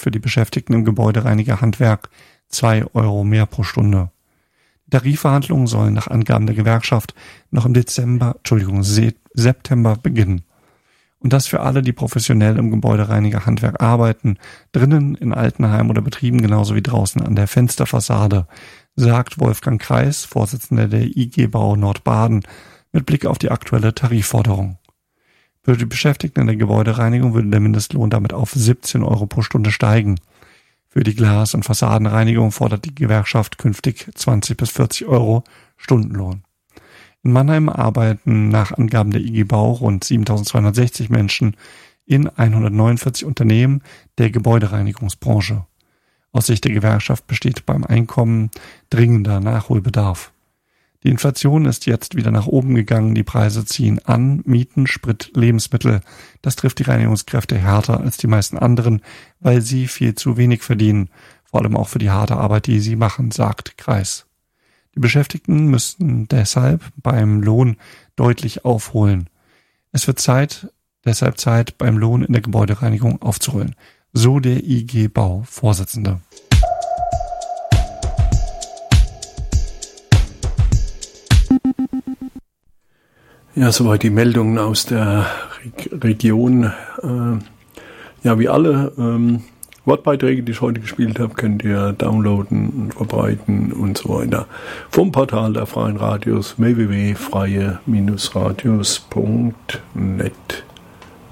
für die Beschäftigten im Gebäudereinigerhandwerk 2 Euro mehr pro Stunde. Die Tarifverhandlungen sollen nach Angaben der Gewerkschaft noch im September beginnen. Und das für alle, die professionell im Gebäudereinigerhandwerk arbeiten, drinnen in Altenheimen oder Betrieben genauso wie draußen an der Fensterfassade, sagt Wolfgang Kreis, Vorsitzender der IG Bau Nordbaden, mit Blick auf die aktuelle Tarifforderung. Für die Beschäftigten in der Gebäudereinigung würde der Mindestlohn damit auf 17 Euro pro Stunde steigen. Für die Glas- und Fassadenreinigung fordert die Gewerkschaft künftig 20 bis 40 Euro Stundenlohn. In Mannheim arbeiten nach Angaben der IG Bau rund 7.260 Menschen in 149 Unternehmen der Gebäudereinigungsbranche. Aus Sicht der Gewerkschaft besteht beim Einkommen dringender Nachholbedarf. Die Inflation ist jetzt wieder nach oben gegangen, die Preise ziehen an, Mieten, Sprit, Lebensmittel. Das trifft die Reinigungskräfte härter als die meisten anderen, weil sie viel zu wenig verdienen, vor allem auch für die harte Arbeit, die sie machen, sagt Kreis. Die Beschäftigten müssten deshalb beim Lohn deutlich aufholen. Es wird deshalb Zeit, beim Lohn in der Gebäudereinigung aufzuholen. So der IG Bau Vorsitzende. Ja, soweit die Meldungen aus der Region. Wie alle Wortbeiträge, die ich heute gespielt habe, könnt ihr downloaden und verbreiten und so weiter. Vom Portal der Freien Radios www.freie-radios.net.